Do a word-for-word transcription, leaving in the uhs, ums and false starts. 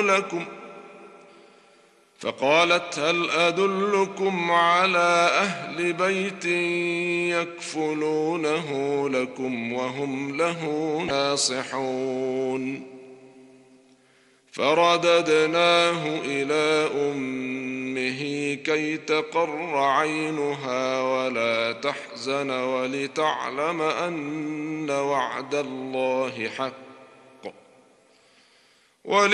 لكم فقالت هل أدلكم على أهل بيت يكفلونه لكم وهم له ناصحون فرددناه إلى أمه كي تقر عينها ولا تحزن ولتعلم أن وعد الله حق